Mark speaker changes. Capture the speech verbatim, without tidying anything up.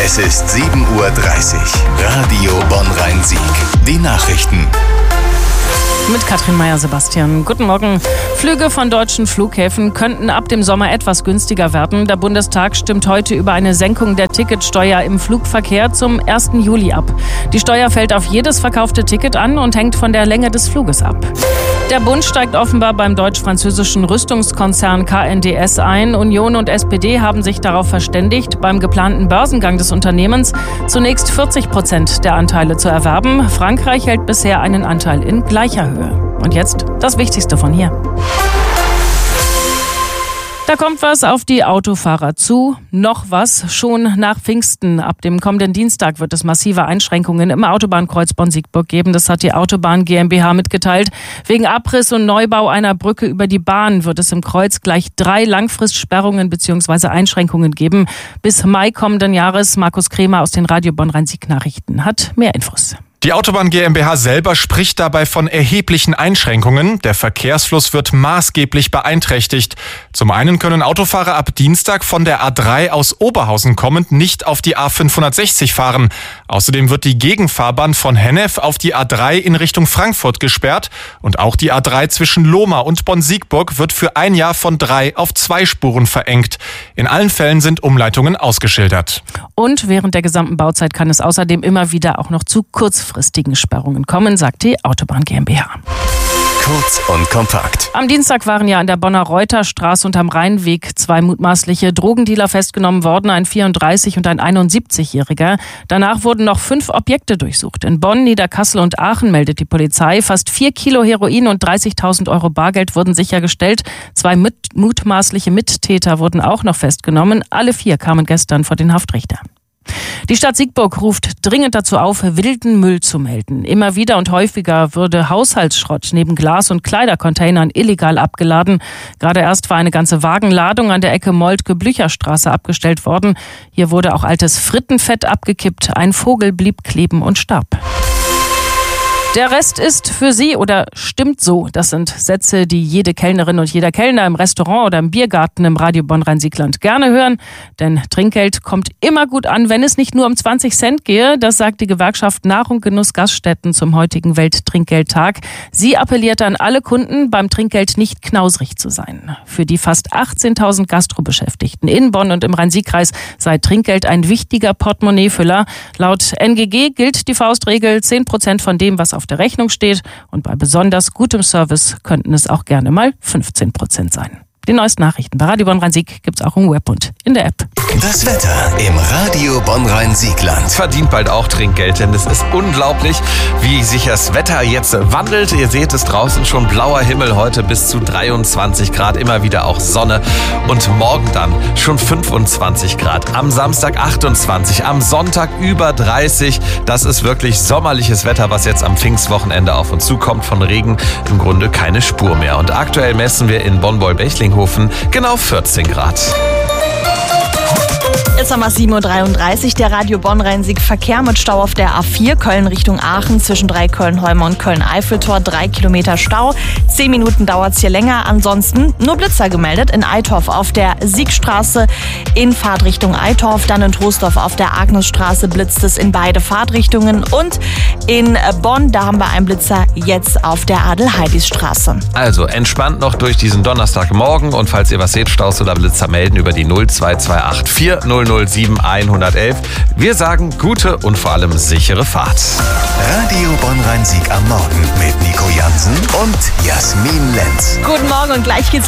Speaker 1: Es ist sieben Uhr dreißig. Radio Bonn-Rhein-Sieg. Die Nachrichten.
Speaker 2: Mit Katrin Meyer-Sebastian. Guten Morgen. Flüge von deutschen Flughäfen könnten ab dem Sommer etwas günstiger werden. Der Bundestag stimmt heute über eine Senkung der Ticketsteuer im Flugverkehr zum ersten Juli ab. Die Steuer fällt auf jedes verkaufte Ticket an und hängt von der Länge des Fluges ab. Der Bund steigt offenbar beim deutsch-französischen Rüstungskonzern K N D S ein. Union und S P D haben sich darauf verständigt, beim geplanten Börsengang des Unternehmens zunächst vierzig Prozent der Anteile zu erwerben. Frankreich hält bisher einen Anteil in gleicher Höhe. Und jetzt das Wichtigste von hier. Da kommt was auf die Autofahrer zu. Noch was. Schon nach Pfingsten. Ab dem kommenden Dienstag wird es massive Einschränkungen im Autobahnkreuz Bonn-Siegburg geben. Das hat die Autobahn GmbH mitgeteilt. Wegen Abriss und Neubau einer Brücke über die Bahn wird es im Kreuz gleich drei Langfristsperrungen bzw. Einschränkungen geben. Bis Mai kommenden Jahres. Markus Kremer aus den Radio Bonn-Rhein-Sieg-Nachrichten hat mehr Infos.
Speaker 3: Die Autobahn GmbH selber spricht dabei von erheblichen Einschränkungen. Der Verkehrsfluss wird maßgeblich beeinträchtigt. Zum einen können Autofahrer ab Dienstag von der A drei aus Oberhausen kommend nicht auf die A fünfhundertsechzig fahren. Außerdem wird die Gegenfahrbahn von Hennef auf die A drei in Richtung Frankfurt gesperrt. Und auch die A drei zwischen Lohmar und Bonn-Siegburg wird für ein Jahr von drei auf zwei Spuren verengt. In allen Fällen sind Umleitungen ausgeschildert.
Speaker 2: Und während der gesamten Bauzeit kann es außerdem immer wieder auch noch zu kurzfristigen Sperrungen kommen, sagt die Autobahn GmbH.
Speaker 1: Kurz und kompakt.
Speaker 2: Am Dienstag waren ja an der Bonner Reuterstraße und am Rheinweg zwei mutmaßliche Drogendealer festgenommen worden, ein vierunddreißig- und ein einundsiebzigjähriger. Danach wurden noch fünf Objekte durchsucht. In Bonn, Niederkassel und Aachen meldet die Polizei. Fast vier Kilo Heroin und dreißigtausend Euro Bargeld wurden sichergestellt. Zwei mit, mutmaßliche Mittäter wurden auch noch festgenommen. Alle vier kamen gestern vor den Haftrichter. Die Stadt Siegburg ruft dringend dazu auf, wilden Müll zu melden. Immer wieder und häufiger würde Haushaltsschrott neben Glas- und Kleidercontainern illegal abgeladen. Gerade erst war eine ganze Wagenladung an der Ecke Moltke-Blücher-Straße abgestellt worden. Hier wurde auch altes Frittenfett abgekippt. Ein Vogel blieb kleben und starb. Der Rest ist für Sie oder stimmt so. Das sind Sätze, die jede Kellnerin und jeder Kellner im Restaurant oder im Biergarten im Radio Bonn-Rhein-Sieg-Land gerne hören. Denn Trinkgeld kommt immer gut an, wenn es nicht nur um zwanzig Cent gehe. Das sagt die Gewerkschaft Nahrung, Genuss, Gaststätten zum heutigen Welttrinkgeldtag. Sie appelliert an alle Kunden, beim Trinkgeld nicht knausrig zu sein. Für die fast achtzehntausend Gastrobeschäftigten in Bonn und im Rhein-Sieg-Kreis sei Trinkgeld ein wichtiger Portemonnaiefüller. Laut N G G gilt die Faustregel, zehn Prozent von dem, was auf der Rechnung steht, und bei besonders gutem Service könnten es auch gerne mal fünfzehn Prozent sein. Die neuesten Nachrichten bei Radio Bonn-Rhein-Sieg gibt's auch im Web und in der App.
Speaker 1: Das Wetter im Radio Bonn-Rhein-Sieg-Land.
Speaker 4: Verdient bald auch Trinkgeld, denn es ist unglaublich, wie sich das Wetter jetzt wandelt. Ihr seht es draußen schon, blauer Himmel, heute bis zu dreiundzwanzig Grad, immer wieder auch Sonne. Und morgen dann schon fünfundzwanzig Grad, am Samstag achtundzwanzig, am Sonntag über dreißig. Das ist wirklich sommerliches Wetter, was jetzt am Pfingstwochenende auf uns zukommt. Von Regen im Grunde keine Spur mehr. Und aktuell messen wir in Bonn-Beul-Bechling genau vierzehn Grad.
Speaker 5: Jetzt haben wir sieben Uhr dreiunddreißig, der Radio Bonn-Rhein-Sieg Verkehr mit Stau auf der A vier, Köln Richtung Aachen, zwischen drei Köln-Holmer und Köln-Eiffeltor, drei Kilometer Stau. Zehn Minuten dauert es hier länger, ansonsten nur Blitzer gemeldet in Eitorf auf der Siegstraße in Fahrtrichtung Eitorf, dann in Troisdorf auf der Agnesstraße blitzt es in beide Fahrtrichtungen und in Bonn, da haben wir einen Blitzer jetzt auf der Adel-Heidis-Straße.
Speaker 4: Also entspannt noch durch diesen Donnerstagmorgen und falls ihr was seht, Staus oder Blitzer melden über die null zwei zwei acht vier null null sieben eins eins eins. Wir sagen gute und vor allem sichere Fahrt.
Speaker 1: Radio Bonn-Rhein-Sieg am Morgen mit Nico Jansen und Jasmin Lenz.
Speaker 5: Guten Morgen und gleich geht's